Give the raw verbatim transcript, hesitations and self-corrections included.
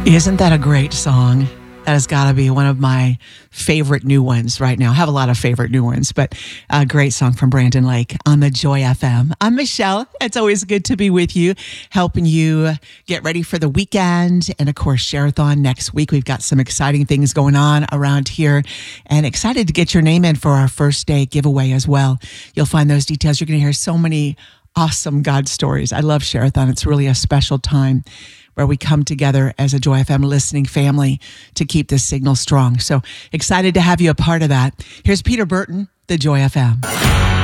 Isn't that a great song? That has got to be one of my favorite new ones right now. I have a lot of favorite new ones, but a great song from Brandon Lake on the Joy F M. I'm Michelle. It's always good to be with you, helping you get ready for the weekend. And of course, Share-a-thon next week. We've got some exciting things going on around here and excited to get your name in for our first day giveaway as well. You'll find those details. You're going to hear so many awesome God stories. I love Share-a-thon. It's really a special time where we come together as a Joy F M listening family to keep this signal strong. So excited to have you a part of that. Here's Peter Burton, the Joy F M.